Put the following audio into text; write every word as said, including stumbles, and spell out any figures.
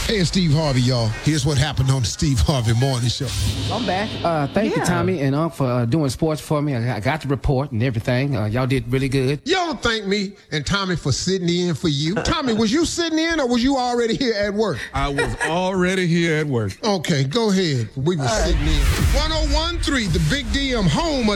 Hey, it's Steve Harvey, y'all. Here's what happened on the Steve Harvey Morning Show. I'm back. Uh, thank Yeah. you, Tommy and Unc, for uh, doing sports for me. I I got the report and everything. Uh, y'all did really good. Y'all thank me and Tommy for sitting in for you. Tommy, was you sitting in or was you already here at work? I was already here at work. Okay, go ahead. We were sitting in. one oh one point three, the Big D M home of